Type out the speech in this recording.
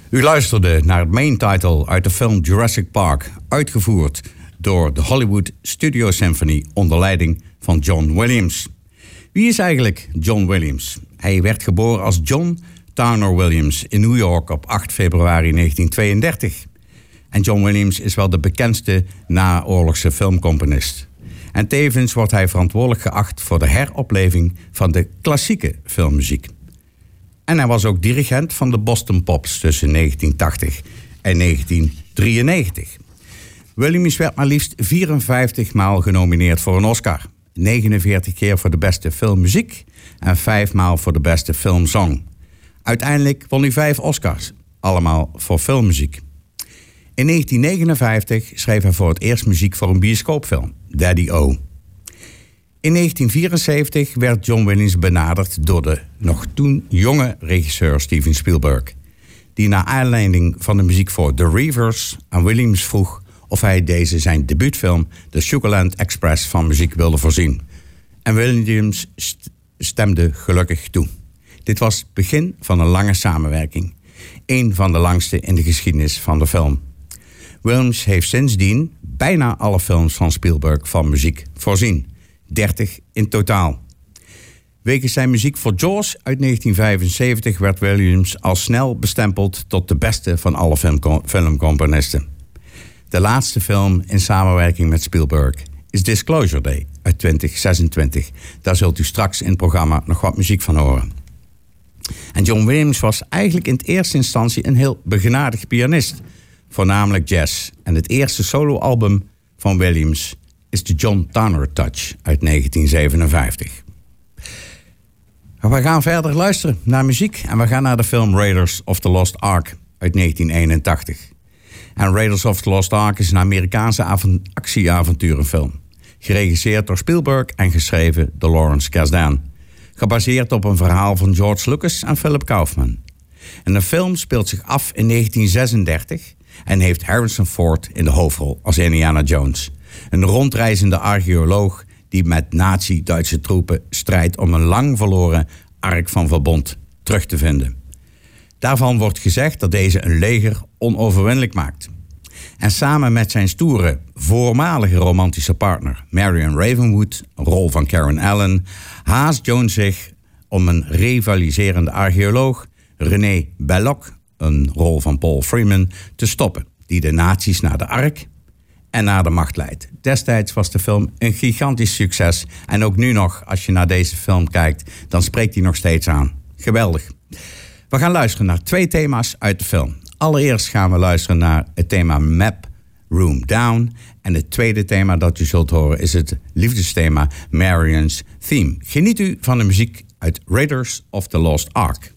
U luisterde naar het main title uit de film Jurassic Park, uitgevoerd door de Hollywood Studio Symphony onder leiding van John Williams. Wie is eigenlijk John Williams? Hij werd geboren als John Towner Williams in New York op 8 februari 1932. En John Williams is wel de bekendste naoorlogse filmcomponist. En tevens wordt hij verantwoordelijk geacht voor de heropleving van de klassieke filmmuziek. En hij was ook dirigent van de Boston Pops tussen 1980 en 1993. Williams werd maar liefst 54 maal genomineerd voor een Oscar. 49 keer voor de beste filmmuziek en 5 maal voor de beste filmsong. Uiteindelijk won hij 5 Oscars, allemaal voor filmmuziek. In 1959 schreef hij voor het eerst muziek voor een bioscoopfilm, Daddy-O. In 1974 werd John Williams benaderd door de nog toen jonge regisseur Steven Spielberg, die naar aanleiding van de muziek voor The Reavers aan Williams vroeg of hij deze zijn debuutfilm The Sugarland Express van muziek wilde voorzien. En Williams stemde gelukkig toe. Dit was het begin van een lange samenwerking. Een van de langste in de geschiedenis van de film. Williams heeft sindsdien bijna alle films van Spielberg van muziek voorzien. 30 in totaal. Wegens zijn muziek voor Jaws uit 1975 werd Williams al snel bestempeld tot de beste van alle filmcomponisten. De laatste film in samenwerking met Spielberg is Disclosure Day uit 2026. Daar zult u straks in het programma nog wat muziek van horen. En John Williams was eigenlijk in het eerste instantie een heel begenadigd pianist, voornamelijk jazz. En het eerste soloalbum van Williams is de John Towner Touch uit 1957. We gaan verder luisteren naar muziek en we gaan naar de film Raiders of the Lost Ark uit 1981. En Raiders of the Lost Ark is een Amerikaanse actieavonturenfilm, geregisseerd door Spielberg en geschreven door Lawrence Kasdan, gebaseerd op een verhaal van George Lucas en Philip Kaufman. En de film speelt zich af in 1936 en heeft Harrison Ford in de hoofdrol als Indiana Jones, een rondreizende archeoloog die met nazi-Duitse troepen strijdt om een lang verloren ark van verbond terug te vinden. Daarvan wordt gezegd dat deze een leger onoverwinnelijk maakt. En samen met zijn stoere, voormalige romantische partner Marion Ravenwood, een rol van Karen Allen, haast Jones zich om een rivaliserende archeoloog, René Belloc, een rol van Paul Freeman, te stoppen, die de nazi's naar de ark en naar de macht leidt. Destijds was de film een gigantisch succes en ook nu nog, als je naar deze film kijkt, dan spreekt hij nog steeds aan. Geweldig. We gaan luisteren naar 2 thema's uit de film. Allereerst gaan we luisteren naar het thema Map Room Down. En het tweede thema dat u zult horen is het liefdesthema Marion's Theme. Geniet u van de muziek uit Raiders of the Lost Ark.